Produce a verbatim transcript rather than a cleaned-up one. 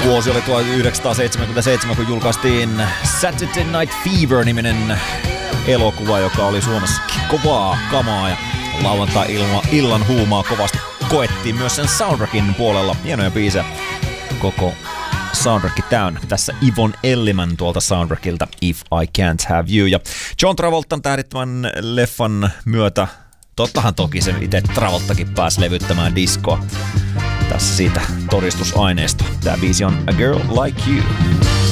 Vuosi oli tuhatyhdeksänsataaseitsemänkymmentäseitsemän, kun julkaistiin Saturday Night Fever-niminen elokuva, joka oli Suomessakin kovaa kamaa ja lauantai-illan huumaa kovasti koettiin myös sen soundtrackin puolella. Hienoja biisejä. Koko soundtracki täynnä. Tässä Yvonne Elliman tuolta soundtrackilta If I Can't Have You. Ja John Travoltan tähdittämän leffan myötä, tottahan toki se itse Travoltakin pääsi levyttämään diskoa. Tässä siitä todistusaineisto. Tää biisi on A Girl Like You.